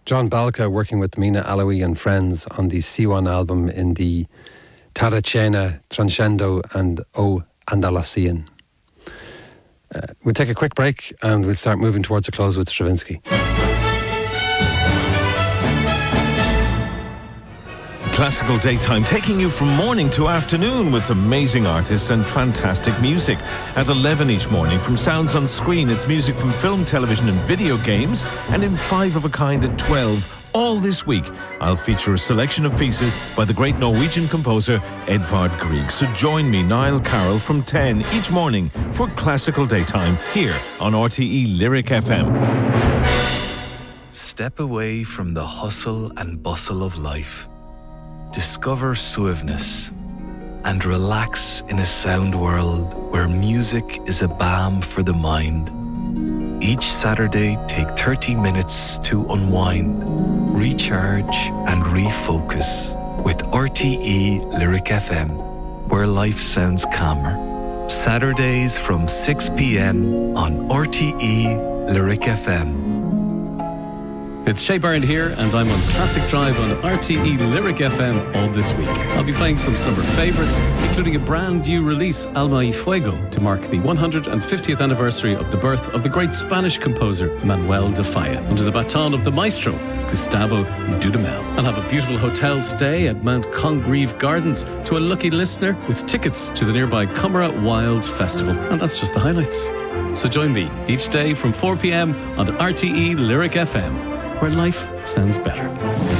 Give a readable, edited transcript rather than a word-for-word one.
John Balka working with Mina Alawi and friends on the C1 album in the Taracena, Transcendo and O Andalusian. We'll take a quick break and we'll start moving towards a close with Stravinsky. Classical Daytime, taking you from morning to afternoon with amazing artists and fantastic music. At 11 each morning, from Sounds on Screen, it's music from film, television and video games. And in 5 of a Kind at 12, all this week, I'll feature a selection of pieces by the great Norwegian composer Edvard Grieg. So join me, Niall Carroll, from 10 each morning for Classical Daytime here on RTE Lyric FM. Step away from the hustle and bustle of life. Discover suaveness and relax in a sound world where music is a balm for the mind. Each Saturday, take 30 minutes to unwind, recharge and refocus with RTE Lyric FM, where life sounds calmer. Saturdays from 6 p.m. on RTE Lyric FM. It's Shea Byrne here, and I'm on Classic Drive on RTE Lyric FM all this week. I'll be playing some summer favourites, including a brand new release, Alma y Fuego, to mark the 150th anniversary of the birth of the great Spanish composer Manuel de Falla, under the baton of the maestro Gustavo Dudamel. I'll have a beautiful hotel stay at Mount Congreve Gardens to a lucky listener with tickets to the nearby Cumara Wild Festival. And that's just the highlights. So join me each day from 4 p.m. on RTE Lyric FM, where life sounds better.